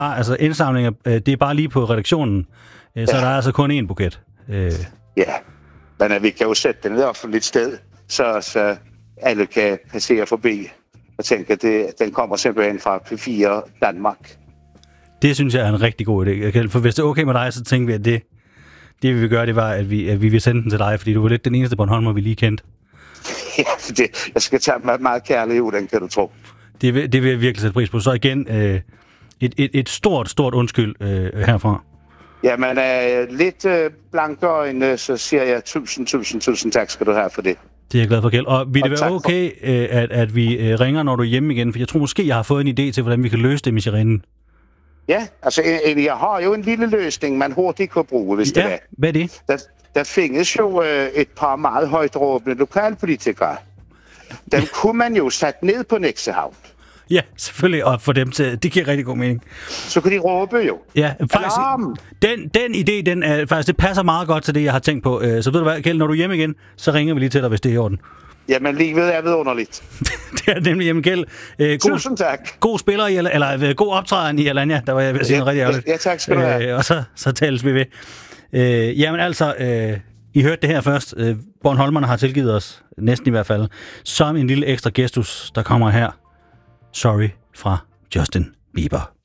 altså indsamlinger, det er bare lige på redaktionen, så der er altså kun én buket. Ja, men vi kan jo sætte den et offentligt sted, så alle kan passere forbi og tænke, at den kommer simpelthen fra P4 Danmark. Det synes jeg er en rigtig god idé. For hvis det er okay med dig, så tænker vi, at det vi vil gøre, det var, at vi vil sende den til dig, fordi du var lidt den eneste Bornholmer, vi lige kendte. Ja, jeg skal tage meget kærlig ud, den kan du tro. Det vil jeg virkelig sætte pris på. Så igen, et stort undskyld herfra. Jamen, lidt blanke øjne, så siger jeg tusind tak skal du have for det. Det er jeg glad for, Kjeld. Og vil det være okay, at vi ringer, når du er hjemme igen? For jeg tror måske, jeg har fået en idé til, hvordan vi kan løse det med sirenen. Ja, altså jeg har jo en lille løsning, man hurtigt kan bruge, hvis det er. Hvad er det? Der findes jo et par meget højt råbende lokalpolitikere. Dem kunne man jo sætte ned på Nexøhavn. Ja, selvfølgelig, og for dem til, det giver rigtig god mening. Så kan de råbe jo. Ja, faktisk, den idé, faktisk, det passer meget godt til det, jeg har tænkt på. Så ved du hvad, Kjeld, når du er hjemme igen, så ringer vi lige til dig, hvis det er i orden. Jamen, livet er vidunderligt. Det er nemlig hjemme, Kjeld. Tusind tak. God spiller, eller god optræden i Alanya, der var jeg ved at sige noget rigtig ærligt. Ja, tak skal du have. Og så tales vi ved. Jamen altså, I hørte det her først. Bornholmerne har tilgivet os, næsten i hvert fald, som en lille ekstra gestus, der kommer her. Sorry fra Justin Bieber.